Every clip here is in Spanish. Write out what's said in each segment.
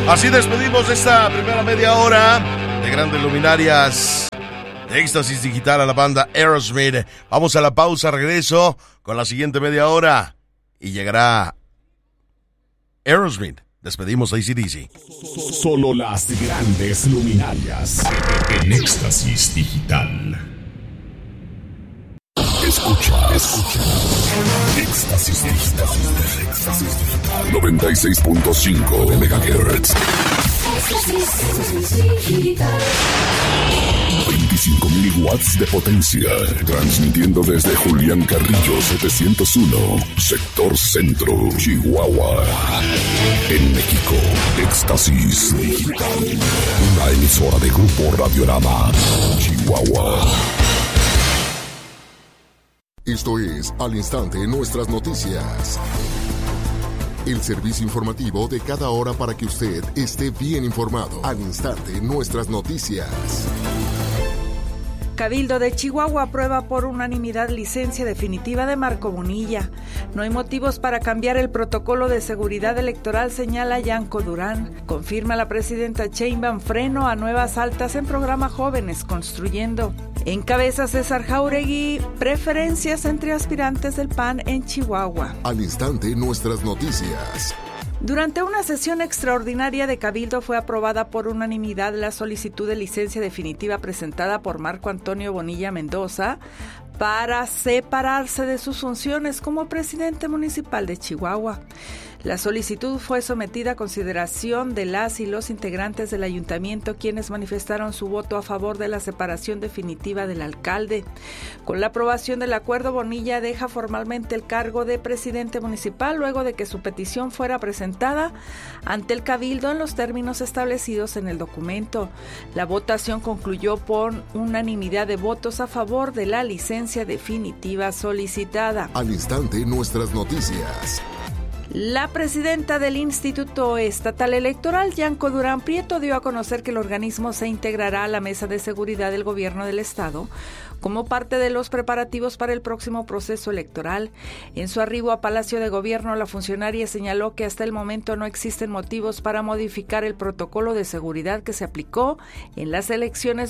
Así despedimos esta primera media hora de Grandes Luminarias de Éxtasis Digital a la banda Aerosmith. Vamos a la pausa, regreso con la siguiente media hora y llegará Aerosmith. Despedimos a AC/DC. Solo las Grandes Luminarias en Éxtasis Digital. Escucha. Éxtasis Digital. 96.5 MHz. 25.000 watts de potencia. Transmitiendo desde Julián Carrillo 701, Sector Centro, Chihuahua. En México, Éxtasis Digital. Una emisora de Grupo Radiorama, Chihuahua. Esto es Al Instante Nuestras Noticias. El servicio informativo de cada hora para que usted esté bien informado. Al Instante Nuestras Noticias. Cabildo de Chihuahua aprueba por unanimidad licencia definitiva de Marco Bonilla. No hay motivos para cambiar el protocolo de seguridad electoral, señala Yanko Durán. Confirma la presidenta Sheinbaum freno a nuevas altas en programa Jóvenes Construyendo. Encabeza César Jáuregui preferencias entre aspirantes del PAN en Chihuahua. Al Instante Nuestras Noticias. Durante una sesión extraordinaria de Cabildo fue aprobada por unanimidad la solicitud de licencia definitiva presentada por Marco Antonio Bonilla Mendoza para separarse de sus funciones como presidente municipal de Chihuahua. La solicitud fue sometida a consideración de las y los integrantes del ayuntamiento, quienes manifestaron su voto a favor de la separación definitiva del alcalde. Con la aprobación del acuerdo, Bonilla deja formalmente el cargo de presidente municipal luego de que su petición fuera presentada ante el Cabildo en los términos establecidos en el documento. La votación concluyó por unanimidad de votos a favor de la licencia definitiva solicitada. Al Instante Nuestras Noticias. La presidenta del Instituto Estatal Electoral, Yanko Durán Prieto, dio a conocer que el organismo se integrará a la Mesa de Seguridad del Gobierno del Estado como parte de los preparativos para el próximo proceso electoral. En su arribo a Palacio de Gobierno, la funcionaria señaló que hasta el momento no existen motivos para modificar el protocolo de seguridad que se aplicó en las elecciones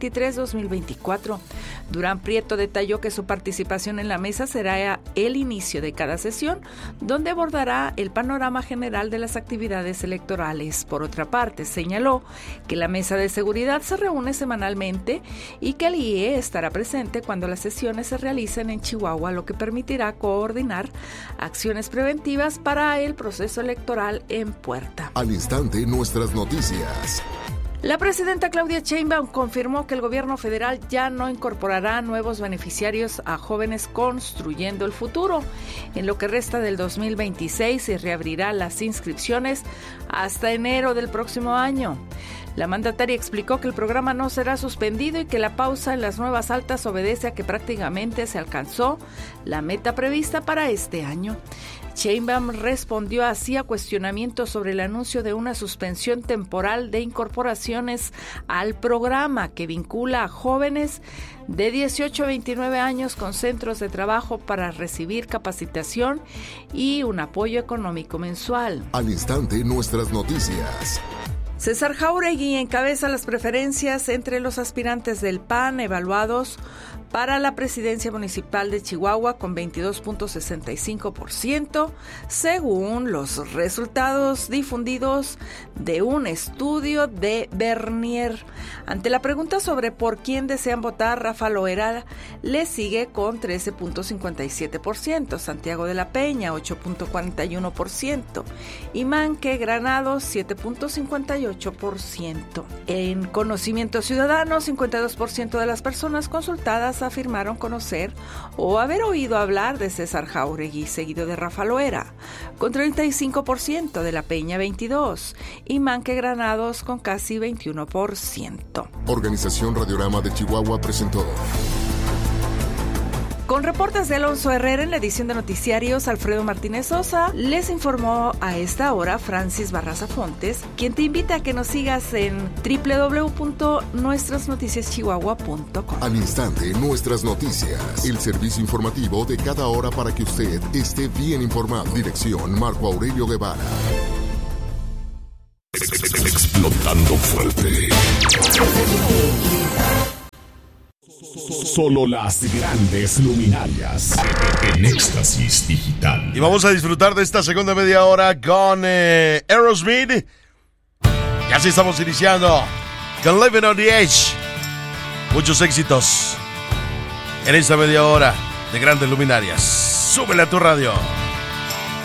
2023-2024. Durán Prieto detalló que su participación en la mesa será el inicio de cada sesión, donde abordará el panorama general de las actividades electorales. Por otra parte, señaló que la mesa de seguridad se reúne semanalmente y que el IE estará presente cuando las sesiones se realicen en Chihuahua, lo que permitirá coordinar acciones preventivas para el proceso electoral en puerta. Al Instante Nuestras Noticias. La presidenta Claudia Sheinbaum confirmó que el gobierno federal ya no incorporará nuevos beneficiarios a Jóvenes Construyendo el Futuro en lo que resta del 2026 y reabrirá las inscripciones hasta enero del próximo año. La mandataria explicó que el programa no será suspendido y que la pausa en las nuevas altas obedece a que prácticamente se alcanzó la meta prevista para este año. Sheinbaum respondió así a cuestionamientos sobre el anuncio de una suspensión temporal de incorporaciones al programa que vincula a jóvenes de 18 a 29 años con centros de trabajo para recibir capacitación y un apoyo económico mensual. Al Instante Nuestras Noticias. César Jáuregui encabeza las preferencias entre los aspirantes del PAN evaluados para la presidencia municipal de Chihuahua con 22.65%, según los resultados difundidos de un estudio de Bernier. Ante la pregunta sobre por quién desean votar, Rafa Loera le sigue con 13.57%, Santiago de la Peña 8.41% y Manque Granados 7.58%. En Conocimiento Ciudadano, 52% de las personas consultadas afirmaron conocer o haber oído hablar de César Jáuregui, seguido de Rafa Loera, con 35%, de la Peña 22% y Manque Granados con casi 21%. Organización Radiorama de Chihuahua presentó. Con reportes de Alonso Herrera en la edición de noticiarios, Alfredo Martínez Sosa les informó a esta hora Francis Barraza Fontes, quien te invita a que nos sigas en www.nuestrasnoticiaschihuahua.com. Al Instante Nuestras Noticias, el servicio informativo de cada hora para que usted esté bien informado. Dirección Marco Aurelio Guevara. Explotando fuerte. Solo las grandes luminarias en Éxtasis Digital. Y vamos a disfrutar de esta segunda media hora con Aerosmith. Y así estamos iniciando con Living on the Edge. Muchos éxitos en esta media hora de grandes luminarias. Súbele a tu radio.